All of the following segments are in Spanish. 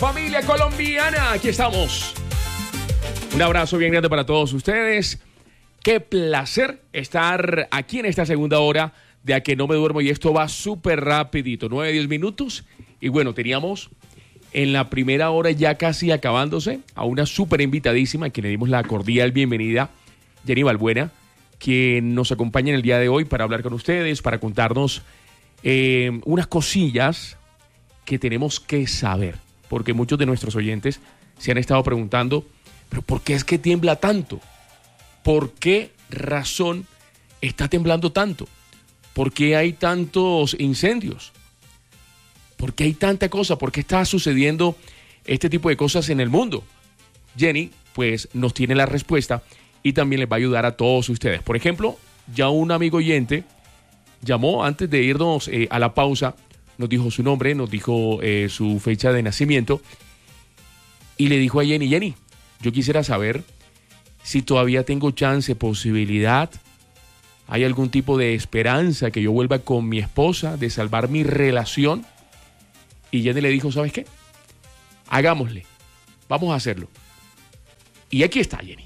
Familia colombiana, aquí estamos. Un abrazo bien grande para todos ustedes. Qué placer estar aquí en esta segunda hora de A Que No Me Duermo, y esto va súper rapidito, 9-10 minutos. Y bueno, teníamos en la primera hora, ya casi acabándose, a una súper invitadísima, a quien le dimos la cordial bienvenida, Jenny Balbuena, quien nos acompaña en el día de hoy para hablar con ustedes, para contarnos unas cosillas que tenemos que saber, porque muchos de nuestros oyentes se han estado preguntando, ¿pero por qué es que tiembla tanto? ¿Por qué razón está temblando tanto? ¿Por qué hay tantos incendios? ¿Por qué hay tanta cosa? ¿Por qué está sucediendo este tipo de cosas en el mundo? Jenny, pues, nos tiene la respuesta y también les va a ayudar a todos ustedes. Por ejemplo, ya un amigo oyente llamó antes de irnos a la pausa, nos dijo su nombre, nos dijo su fecha de nacimiento y le dijo a Jenny, Jenny, yo quisiera saber si todavía tengo chance, posibilidad, hay algún tipo de esperanza que yo vuelva con mi esposa, de salvar mi relación. Y Jenny le dijo, ¿sabes qué? Hagámosle, vamos a hacerlo. Y aquí está Jenny.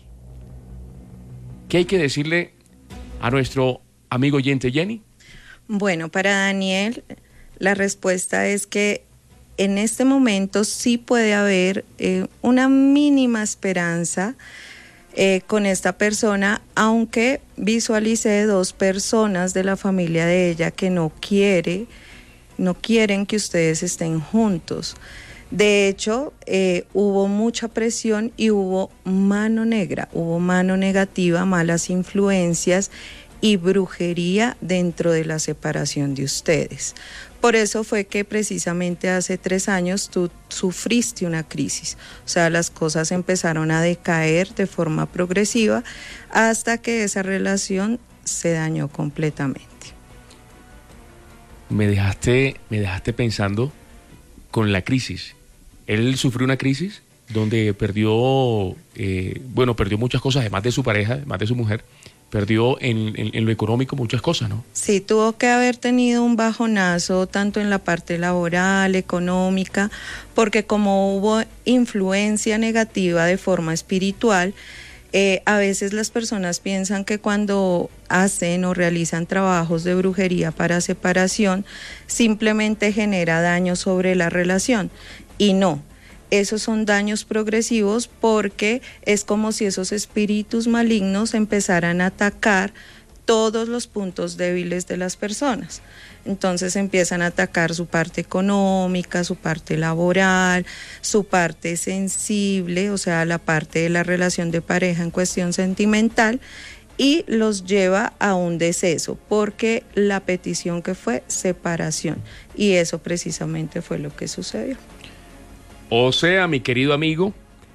¿Qué hay que decirle a nuestro amigo oyente Jenny? Bueno, para Daniel, la respuesta es que en este momento sí puede haber una mínima esperanza con esta persona, aunque visualicé 2 personas de la familia de ella que no quieren que ustedes estén juntos. De hecho, hubo mucha presión y hubo mano negra, hubo mano negativa, malas influencias y brujería dentro de la separación de ustedes. Por eso fue que precisamente hace 3 años tú sufriste una crisis. O sea, las cosas empezaron a decaer de forma progresiva hasta que esa relación se dañó completamente. Me dejaste pensando con la crisis. Él sufrió una crisis donde perdió muchas cosas, además de su pareja, además de su mujer. Perdió en lo económico muchas cosas, ¿no? Sí, tuvo que haber tenido un bajonazo tanto en la parte laboral, económica, porque como hubo influencia negativa de forma espiritual, a veces las personas piensan que cuando hacen o realizan trabajos de brujería para separación, simplemente genera daño sobre la relación, y no. Esos son daños progresivos porque es como si esos espíritus malignos empezaran a atacar todos los puntos débiles de las personas. Entonces empiezan a atacar su parte económica, su parte laboral, su parte sensible, o sea, la parte de la relación de pareja en cuestión sentimental, y los lleva a un deceso porque la petición que fue separación, y eso precisamente fue lo que sucedió. O sea, mi querido amigo,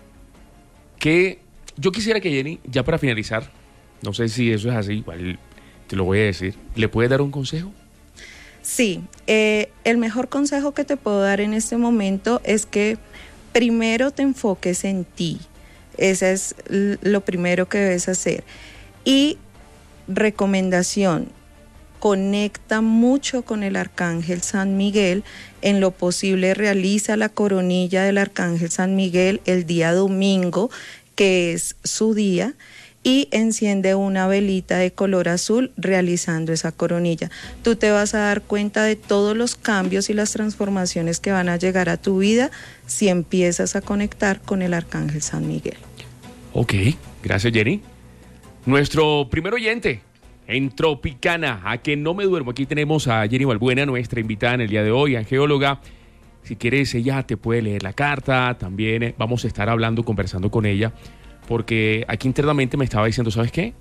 que yo quisiera que Jenny, ya para finalizar, no sé si eso es así, igual te lo voy a decir, ¿le puedes dar un consejo? Sí, el mejor consejo que te puedo dar en este momento es que primero te enfoques en ti. Ese es lo primero que debes hacer. Y recomendación, conecta mucho con el Arcángel San Miguel. En lo posible realiza la coronilla del Arcángel San Miguel el día domingo, que es su día, y enciende una velita de color azul realizando esa coronilla. Tú te vas a dar cuenta de todos los cambios y las transformaciones que van a llegar a tu vida si empiezas a conectar con el Arcángel San Miguel. Ok, gracias Jenny. Nuestro primer oyente en Tropicana, A Que No Me Duermo. Aquí tenemos a Jenny Balbuena, nuestra invitada en el día de hoy, angeóloga. Si quieres, ella te puede leer la carta. También vamos a estar conversando con ella, porque aquí internamente me estaba diciendo, ¿sabes qué?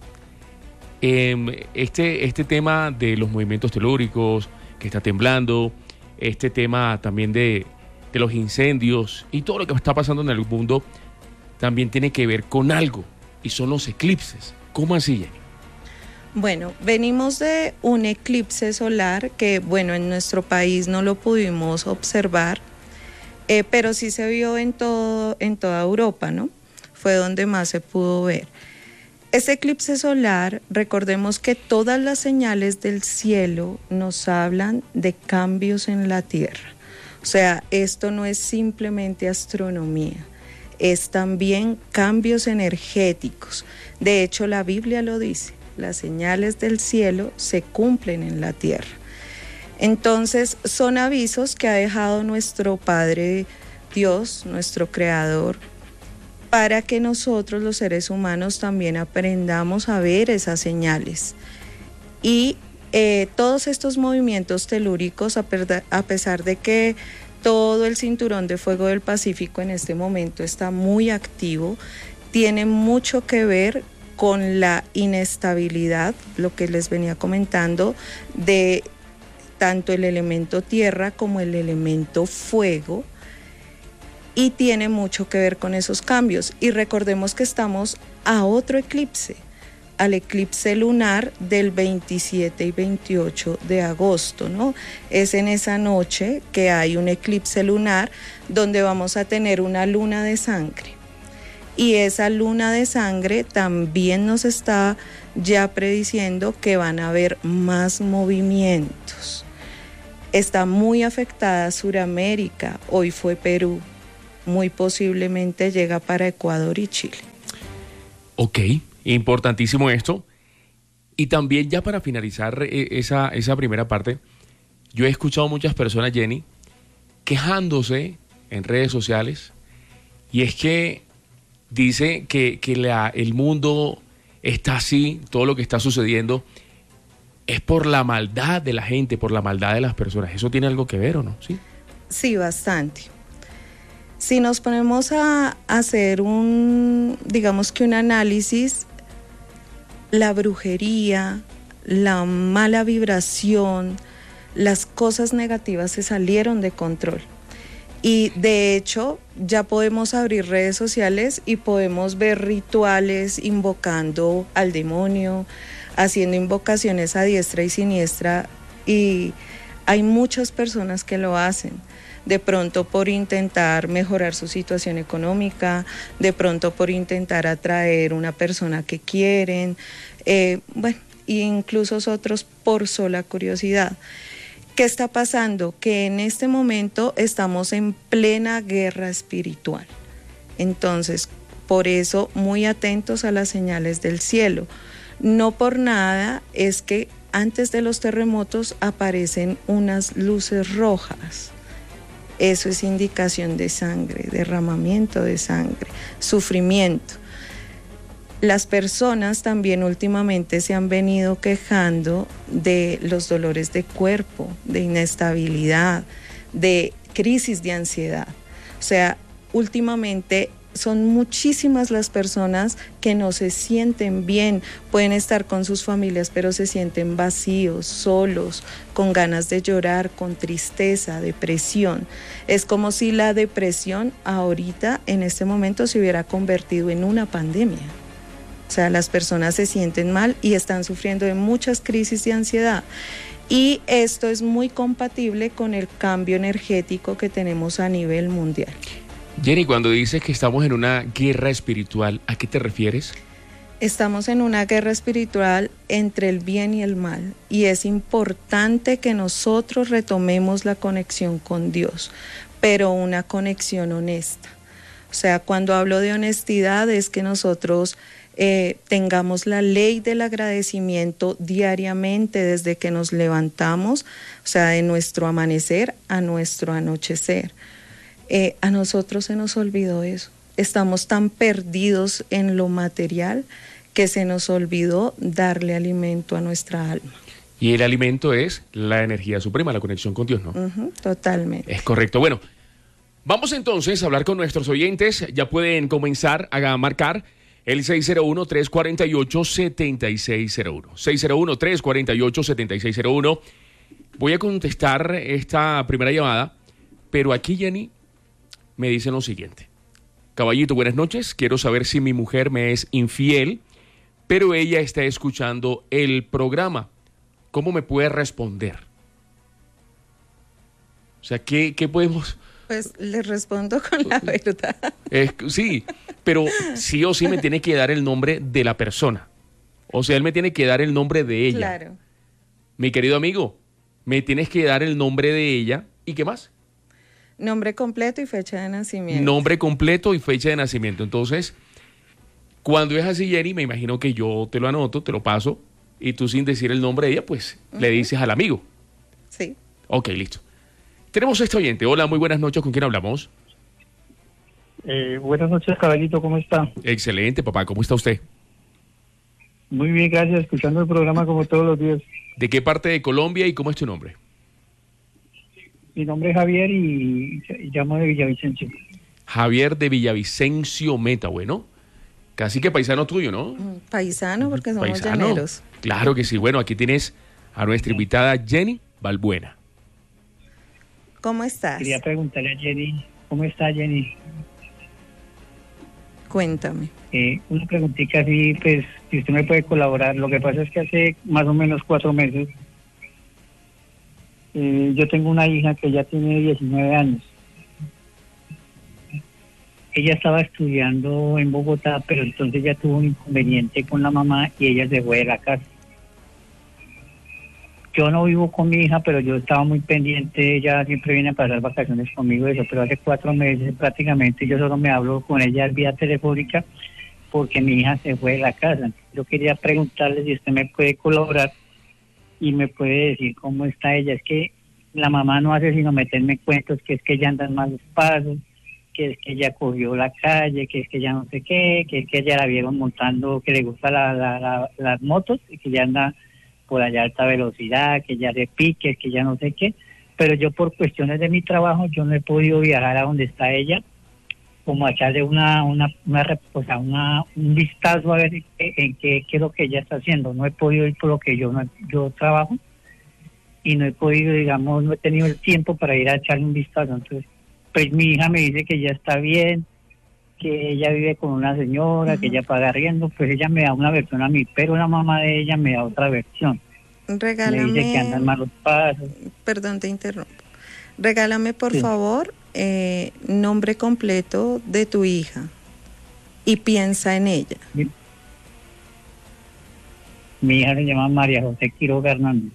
Este tema de los movimientos telúricos, que está temblando, este tema también de los incendios y todo lo que está pasando en el mundo, también tiene que ver con algo, y son los eclipses. ¿Cómo así, Jenny? Bueno, venimos de un eclipse solar que, bueno, en nuestro país no lo pudimos observar, pero sí se vio en toda Europa, ¿no? Fue donde más se pudo ver. Ese eclipse solar, recordemos que todas las señales del cielo nos hablan de cambios en la Tierra. O sea, esto no es simplemente astronomía, es también cambios energéticos. De hecho, la Biblia lo dice, las señales del cielo se cumplen en la tierra. Entonces, son avisos que ha dejado nuestro Padre Dios, nuestro Creador, para que nosotros los seres humanos también aprendamos a ver esas señales. Y todos estos movimientos telúricos, a pesar de que todo el cinturón de fuego del Pacífico en este momento está muy activo, tiene mucho que ver con la inestabilidad, lo que les venía comentando, de tanto el elemento tierra como el elemento fuego, y tiene mucho que ver con esos cambios. Y recordemos que estamos a otro eclipse, al eclipse lunar del 27 y 28 de agosto, ¿no? Es en esa noche que hay un eclipse lunar donde vamos a tener una luna de sangre. Y esa luna de sangre también nos está ya prediciendo que van a haber más movimientos. Está muy afectada Suramérica, hoy fue Perú, muy posiblemente llega para Ecuador y Chile. Ok, importantísimo esto. Y también ya para finalizar esa primera parte, yo he escuchado muchas personas, Jenny, quejándose en redes sociales, y es que dice que el mundo está así, todo lo que está sucediendo es por la maldad de la gente, por la maldad de las personas. ¿Eso tiene algo que ver o no? Sí, sí, bastante. Si nos ponemos a hacer un análisis, la brujería, la mala vibración, las cosas negativas se salieron de control. Y de hecho, ya podemos abrir redes sociales y podemos ver rituales invocando al demonio, haciendo invocaciones a diestra y siniestra, y hay muchas personas que lo hacen. De pronto por intentar mejorar su situación económica, de pronto por intentar atraer una persona que quieren, e incluso otros por sola curiosidad. ¿Qué está pasando? Que en este momento estamos en plena guerra espiritual. Entonces, por eso, muy atentos a las señales del cielo. No por nada es que antes de los terremotos aparecen unas luces rojas. Eso es indicación de sangre, derramamiento de sangre, sufrimiento. Las personas también últimamente se han venido quejando de los dolores de cuerpo, de inestabilidad, de crisis de ansiedad. O sea, últimamente son muchísimas las personas que no se sienten bien, pueden estar con sus familias, pero se sienten vacíos, solos, con ganas de llorar, con tristeza, depresión. Es como si la depresión ahorita, en este momento, se hubiera convertido en una pandemia. O sea, las personas se sienten mal y están sufriendo de muchas crisis de ansiedad. Y esto es muy compatible con el cambio energético que tenemos a nivel mundial. Jenny, cuando dices que estamos en una guerra espiritual, ¿a qué te refieres? Estamos en una guerra espiritual entre el bien y el mal, y es importante que nosotros retomemos la conexión con Dios, pero una conexión honesta. O sea, cuando hablo de honestidad es que nosotros tengamos la ley del agradecimiento diariamente desde que nos levantamos, o sea, de nuestro amanecer a nuestro anochecer. A nosotros se nos olvidó eso. Estamos tan perdidos en lo material que se nos olvidó darle alimento a nuestra alma. Y el alimento es la energía suprema, la conexión con Dios, ¿no? Totalmente. Es correcto. Bueno, vamos entonces a hablar con nuestros oyentes. Ya pueden comenzar a marcar el 601-348-7601. 601-348-7601. Voy a contestar esta primera llamada, pero aquí, Jenny, me dicen lo siguiente. Caballito, buenas noches. Quiero saber si mi mujer me es infiel, pero ella está escuchando el programa. ¿Cómo me puede responder? O sea, ¿qué podemos...? Pues le respondo con la verdad. Sí, pero sí o sí me tiene que dar el nombre de la persona. O sea, él me tiene que dar el nombre de ella. Claro. Mi querido amigo, me tienes que dar el nombre de ella. ¿Y qué más? Nombre completo y fecha de nacimiento. Nombre completo y fecha de nacimiento. Entonces, cuando es así, Jenny, me imagino que yo te lo anoto, te lo paso, y tú sin decir el nombre de ella, pues le dices al amigo. Sí. Ok, listo. Tenemos este oyente. Hola, muy buenas noches. ¿Con quién hablamos? Buenas noches, caballito, ¿cómo está? Excelente, papá. ¿Cómo está usted? Muy bien, gracias, escuchando el programa como todos los días. ¿De qué parte de Colombia y cómo es tu nombre? Mi nombre es Javier y llamo de Villavicencio. Javier de Villavicencio Meta, bueno. Casi que paisano tuyo, ¿no? Paisano, porque somos Paisano. llaneros. Claro que sí. Bueno, aquí tienes a nuestra invitada Jenny Balbuena. ¿Cómo estás? Quería preguntarle a Jenny, ¿cómo está Jenny? Cuéntame. Una preguntita así, pues, si usted me puede colaborar. Lo que pasa es que hace más o menos 4 meses, yo tengo una hija que ya tiene 19 años. Ella estaba estudiando en Bogotá, pero entonces ya tuvo un inconveniente con la mamá y ella se fue de la casa. Yo no vivo con mi hija, pero yo estaba muy pendiente. Ella siempre viene a pasar vacaciones conmigo, eso, pero hace 4 meses prácticamente yo solo me hablo con ella vía telefónica porque mi hija se fue de la casa. Yo quería preguntarle si usted me puede colaborar y me puede decir cómo está ella. Es que la mamá no hace sino meterme cuentos, que es que ella anda en malos pasos, que es que ella cogió la calle, que es que ella no sé qué, que es que ella la vieron montando, que le gusta las motos y que ella anda por allá a alta velocidad, que ya de piques, que ya no sé qué, pero yo por cuestiones de mi trabajo yo no he podido viajar a donde está ella, como a echarle un vistazo a ver en qué es lo que ella está haciendo. No he podido ir por lo que yo trabajo y no he podido, digamos, no he tenido el tiempo para ir a echarle un vistazo. Entonces, pues mi hija me dice que ya está bien, que ella vive con una señora, que ella paga arriendo, pues ella me da una versión a mí, pero la mamá de ella me da otra versión. Regálame. Me dice que andan malos pasos. Perdón, te interrumpo. Regálame, por Sí. favor, nombre completo de tu hija y piensa en ella. Mi hija se llama María José Quiroga Hernández.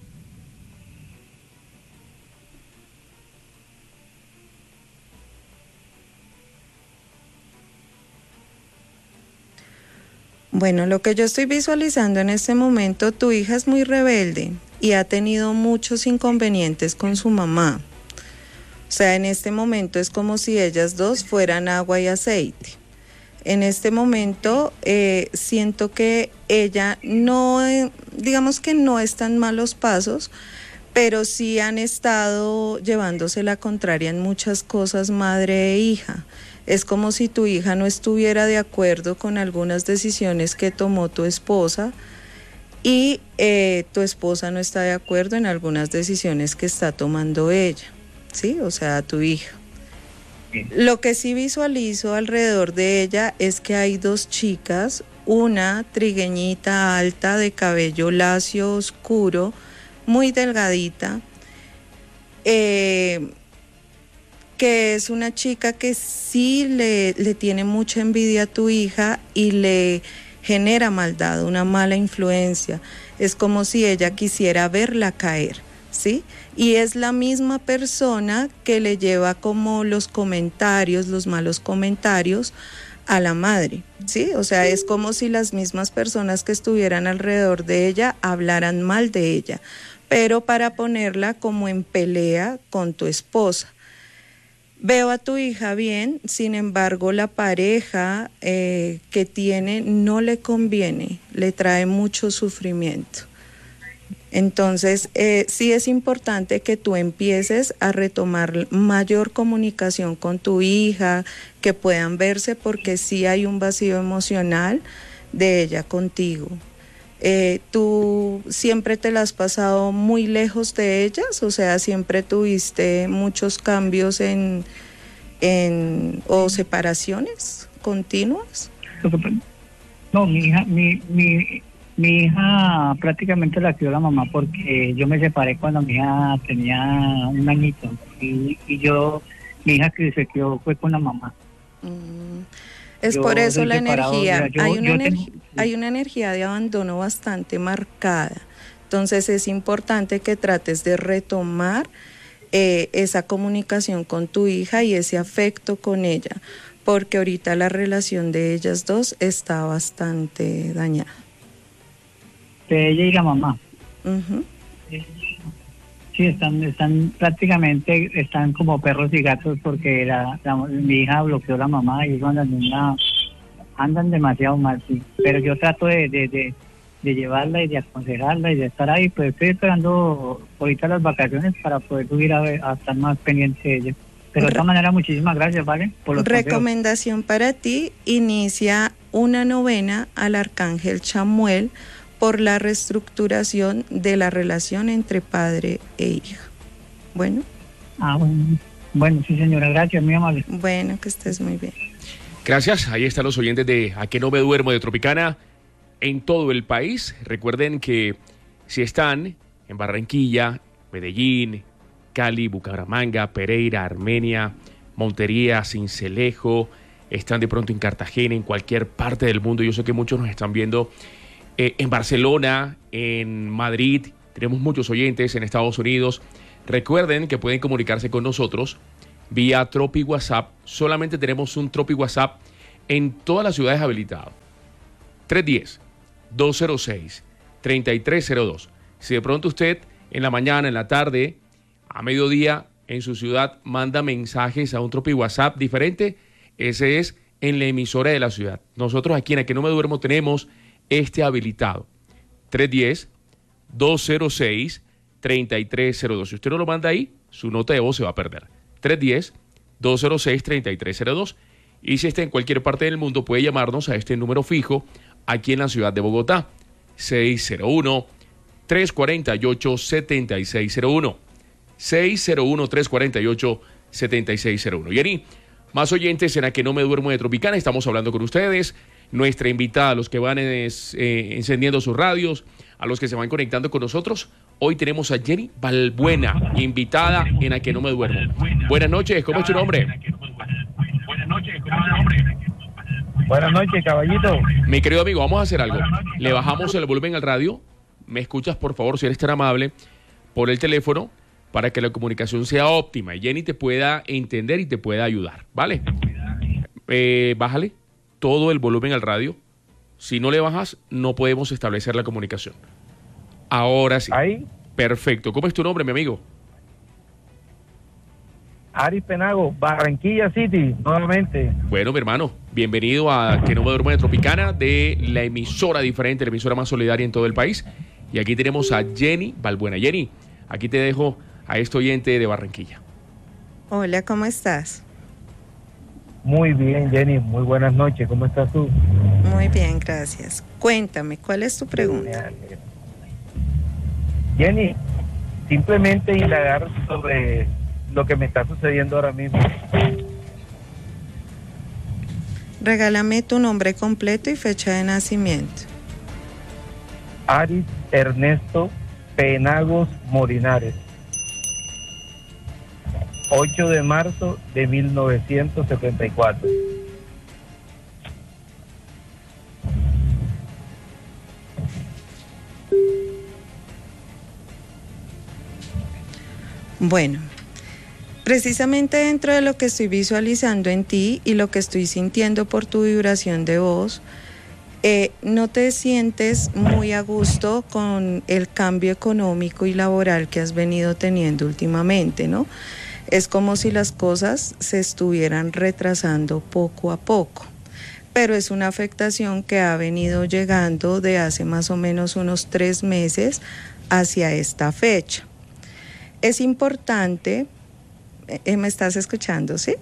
Bueno, lo que yo estoy visualizando en este momento, tu hija es muy rebelde y ha tenido muchos inconvenientes con su mamá. O sea, en este momento es como si ellas dos fueran agua y aceite. En este momento siento que ella no, digamos que no está en malos pasos, pero sí han estado llevándose la contraria en muchas cosas madre e hija. Es como si tu hija no estuviera de acuerdo con algunas decisiones que tomó tu esposa y tu esposa no está de acuerdo en algunas decisiones que está tomando ella, ¿sí? O sea, tu hija. Lo que sí visualizo alrededor de ella es que hay 2 chicas, una trigueñita alta de cabello lacio oscuro, muy delgadita, que es una chica que sí le tiene mucha envidia a tu hija y le genera maldad, una mala influencia. Es como si ella quisiera verla caer, ¿sí? Y es la misma persona que le lleva como los comentarios, los malos comentarios a la madre, ¿sí? O sea, es como si las mismas personas que estuvieran alrededor de ella hablaran mal de ella, pero para ponerla como en pelea con tu esposa. Veo a tu hija bien, sin embargo la pareja que tiene no le conviene, le trae mucho sufrimiento. Entonces sí es importante que tú empieces a retomar mayor comunicación con tu hija, que puedan verse porque sí hay un vacío emocional de ella contigo. ¿Tú siempre te la has pasado muy lejos de ellas? O sea, ¿siempre tuviste muchos cambios o separaciones continuas? No, mi hija prácticamente la crió la mamá porque yo me separé cuando mi hija tenía 1 añito y mi hija que se crió fue con la mamá. Es Yo por eso soy la separado, energía, o sea, hay una energía de abandono bastante marcada. Entonces es importante que trates de retomar esa comunicación con tu hija y ese afecto con ella, porque ahorita la relación de ellas dos está bastante dañada. De ella y la mamá. Ujú. Sí, están prácticamente, están como perros y gatos porque mi hija bloqueó a la mamá y ellos andan demasiado mal, sí. Pero yo trato de llevarla y de aconsejarla y de estar ahí, pues estoy esperando ahorita las vacaciones para poder subir a estar más pendiente de ella. Pero de todas maneras, muchísimas gracias, ¿vale? Por los Recomendación para ti, inicia una novena al Arcángel Chamuel por la reestructuración de la relación entre padre e hija. Bueno. Bueno, sí señora, gracias, muy amable. Bueno, que estés muy bien. Gracias, ahí están los oyentes de A que no me duermo de Tropicana en todo el país. Recuerden que si están en Barranquilla, Medellín, Cali, Bucaramanga, Pereira, Armenia, Montería, Sincelejo, están de pronto en Cartagena, en cualquier parte del mundo. Yo sé que muchos nos están viendo en Barcelona, en Madrid, tenemos muchos oyentes en Estados Unidos. Recuerden que pueden comunicarse con nosotros vía Tropi WhatsApp. Solamente tenemos un Tropi WhatsApp en todas las ciudades habilitado. 310-206-3302. Si de pronto usted en la mañana, en la tarde, a mediodía, en su ciudad manda mensajes a un Tropi WhatsApp diferente, ese es en la emisora de la ciudad. Nosotros aquí en A que no me duermo tenemos este habilitado. 310-206-3302. Si usted no lo manda ahí, su nota de voz se va a perder. 310-206-3302. Y si está en cualquier parte del mundo, puede llamarnos a este número fijo aquí en la ciudad de Bogotá. 601-348-7601. 601-348-7601. Jenny, más oyentes en A que no me duermo de Tropicana. Estamos hablando con ustedes. Nuestra invitada, a los que van encendiendo sus radios, a los que se van conectando con nosotros. Hoy tenemos a Jenny Balbuena, invitada en A que no me duermo. Buenas noches, ¿cómo es tu nombre? Buenas noches, caballito. Mi querido amigo, vamos a hacer algo. Le bajamos el volumen al radio. Me escuchas, por favor, si eres tan amable, por el teléfono, para que la comunicación sea óptima y Jenny te pueda entender y te pueda ayudar, ¿vale? Bájale todo el volumen al radio. Si no le bajas, no podemos establecer la comunicación. Ahora sí. ¿Ahí? Perfecto. ¿Cómo es tu nombre, mi amigo? Ari Penago, Barranquilla City, nuevamente. Bueno, mi hermano, bienvenido a Que no me duermo de Tropicana, de la emisora diferente, la emisora más solidaria en todo el país. Y aquí tenemos a Jenny Balbuena. Jenny, aquí te dejo a este oyente de Barranquilla. Hola, ¿cómo estás? Muy bien, Jenny, muy buenas noches. ¿Cómo estás tú? Muy bien, gracias. Cuéntame, ¿cuál es tu pregunta? Jenny, simplemente indagar sobre lo que me está sucediendo ahora mismo. Regálame tu nombre completo y fecha de nacimiento. Aris Ernesto Penagos Morinares. 8 de marzo de 1974. Bueno, precisamente dentro de lo que estoy visualizando en ti y lo que estoy sintiendo por tu vibración de voz, no te sientes muy a gusto con el cambio económico y laboral que has venido teniendo últimamente, ¿no? Es como si las cosas se estuvieran retrasando poco a poco, pero es una afectación que ha venido llegando de hace más o menos unos 3 meses hacia esta fecha. Es importante, ¿me estás escuchando, sí?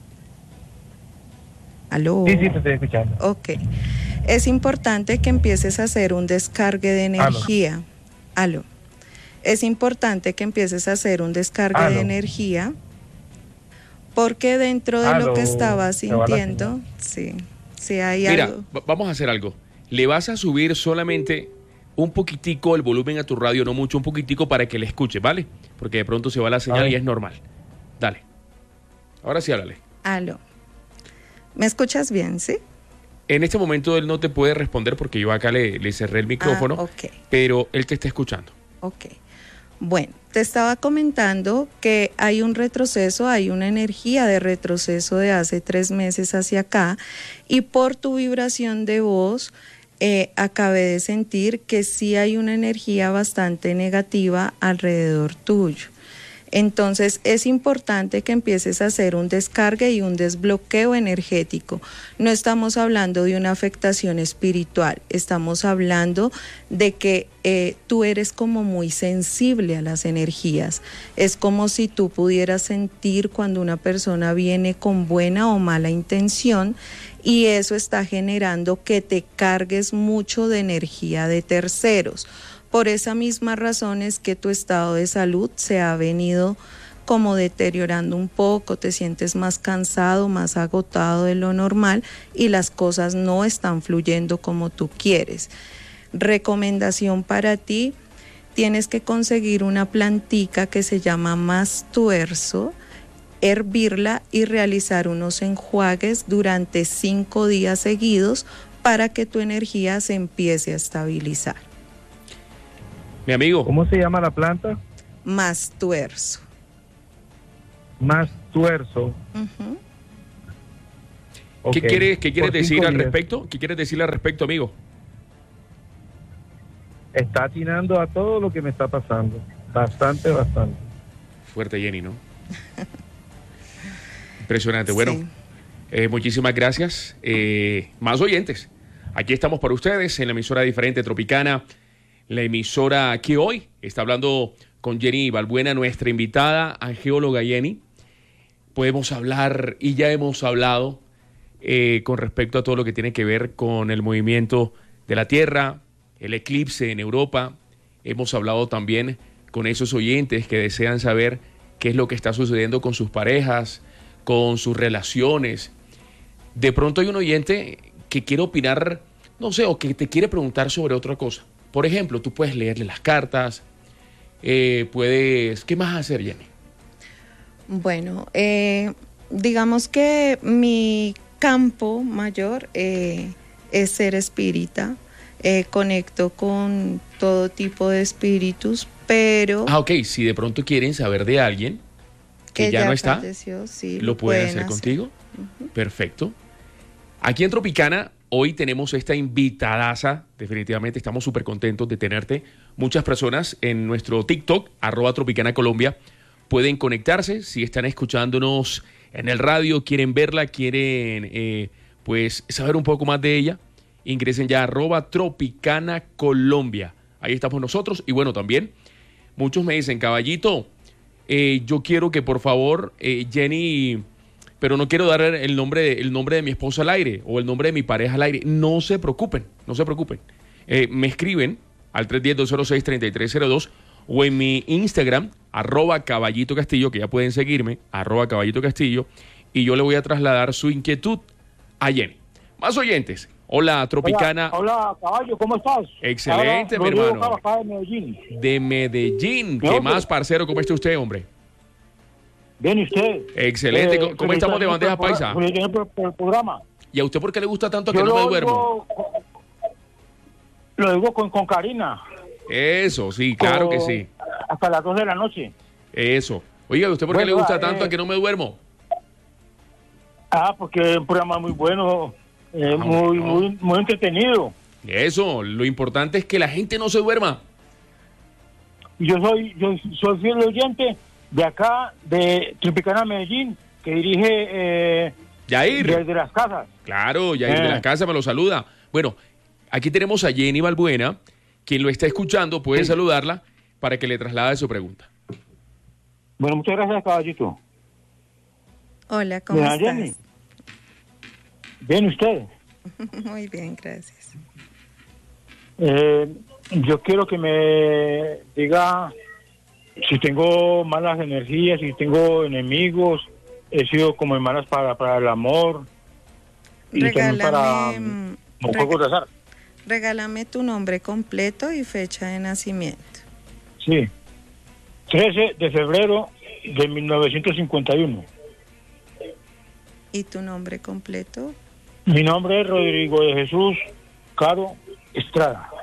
¿Aló? Sí, te estoy escuchando. Ok. Es importante que empieces a hacer un descargue de energía. ¿Aló? Es importante que empieces a hacer un descargue de energía, porque dentro de lo que estabas sintiendo, sí hay algo. Mira, vamos a hacer algo. Le vas a subir solamente un poquitico el volumen a tu radio, no mucho, un poquitico para que le escuche, ¿vale? Porque de pronto se va la señal y es normal. Dale. Ahora sí, háblale. Aló. ¿Me escuchas bien, sí? En este momento él no te puede responder porque yo acá le cerré el micrófono, ok. pero él te está escuchando. Ok. Bueno, te estaba comentando que hay un retroceso, hay una energía de retroceso de hace 3 meses hacia acá, y por tu vibración de voz acabé de sentir que sí hay una energía bastante negativa alrededor tuyo. Entonces es importante que empieces a hacer un descargue y un desbloqueo energético. No estamos hablando de una afectación espiritual, estamos hablando de que tú eres como muy sensible a las energías. Es como si tú pudieras sentir cuando una persona viene con buena o mala intención, y eso está generando que te cargues mucho de energía de terceros. Por esa misma razón es que tu estado de salud se ha venido como deteriorando un poco, te sientes más cansado, más agotado de lo normal y las cosas no están fluyendo como tú quieres. Recomendación para ti, tienes que conseguir una plantica que se llama mastuerzo, hervirla y realizar unos enjuagues durante 5 días seguidos para que tu energía se empiece a estabilizar. Mi amigo. ¿Cómo se llama la planta? Mastuerzo. Mastuerzo. Uh-huh. ¿Qué Okay. quieres decir al respecto? ¿Qué quieres decirle al respecto, amigo? Está atinando a todo lo que me está pasando. Bastante. Fuerte, Jenny, ¿no? Impresionante. Bueno, Sí. muchísimas gracias. Más oyentes. Aquí estamos para ustedes en la emisora diferente Tropicana. La emisora que hoy está hablando con Jenny Balbuena, nuestra invitada, angeóloga Jenny. Podemos hablar y ya hemos hablado con respecto a todo lo que tiene que ver con el movimiento de la Tierra, el eclipse en Europa. Hemos hablado también con esos oyentes que desean saber qué es lo que está sucediendo con sus parejas, con sus relaciones. De pronto hay un oyente que quiere opinar, no sé, o que te quiere preguntar sobre otra cosa. Por ejemplo, tú puedes leerle las cartas, ¿qué más hacer, Jenny? Bueno, digamos que mi campo mayor es ser espírita. Conecto con todo tipo de espíritus, pero... Ok, si de pronto quieren saber de alguien que ya no está, falleció, sí, ¿lo pueden hacer contigo? Uh-huh. Perfecto. Aquí en Tropicana hoy tenemos esta invitadaza, definitivamente estamos súper contentos de tenerte. Muchas personas en nuestro TikTok, @Tropicana Colombia, pueden conectarse. Si están escuchándonos en el radio, quieren verla, quieren pues saber un poco más de ella, ingresen ya a @Tropicana Colombia. Ahí estamos nosotros. Y bueno, también muchos me dicen, caballito, yo quiero que por favor, Jenny... pero no quiero dar el nombre de mi esposa al aire o el nombre de mi pareja al aire. No se preocupen. Me escriben al 310-206-3302 o en mi Instagram, @Caballito Castillo, que ya pueden seguirme, @Caballito Castillo, y yo le voy a trasladar su inquietud a Jenny. Más oyentes. Hola, Tropicana. Hola, caballo, ¿cómo estás? Excelente, mi hermano. Acá de Medellín. De Medellín. ¿Qué más, parcero? ¿Cómo está usted, hombre? Bien, ¿y usted? Excelente. ¿Cómo estamos de bandeja paisa? Por el programa. ¿Y a usted por qué le gusta tanto que no me duermo? Lo digo con Karina. Eso, sí, claro que sí. Hasta las 2 de la noche. Eso. Oiga, ¿a usted por qué le gusta tanto a que no me duermo? Porque es un programa muy bueno, muy entretenido. Eso, lo importante es que la gente no se duerma. Yo soy fiel oyente de acá, de Tropicana Medellín, que dirige Yair. Desde las Casas. Claro, Yair de las Casas me lo saluda. Bueno, aquí tenemos a Jenny Balbuena, quien lo está escuchando, puede saludarla para que le traslade su pregunta. Bueno, muchas gracias, caballito. Hola, ¿cómo estás? Jenny. Bien, ¿usted? Muy bien, gracias. Yo quiero que me diga si tengo malas energías, si tengo enemigos, he sido como en malas para el amor y también para los juegos de azar. Regálame tu nombre completo y fecha de nacimiento. Sí, 13 de febrero de 1951. ¿Y tu nombre completo? Mi nombre es Rodrigo de Jesús Caro Estrada.